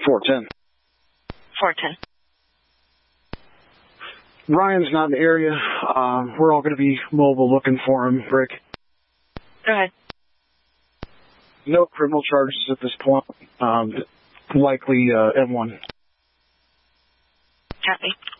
410. 410. Ryan's not in the area. We're all going to be mobile looking for him, Rick. Go ahead. No criminal charges at this point. Likely M1. Copy.